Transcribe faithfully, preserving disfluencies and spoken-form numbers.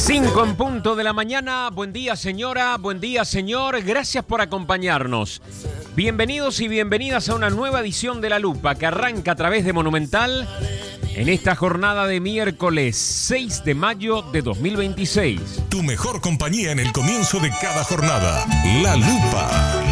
Cinco en punto de la mañana. Buen día, señora. Buen día, señor. Gracias por acompañarnos. Bienvenidos y bienvenidas a una nueva edición de La Lupa que arranca a través de Monumental en esta jornada de miércoles seis de mayo de dos mil veintiséis. Tu mejor compañía en el comienzo de cada jornada. La Lupa.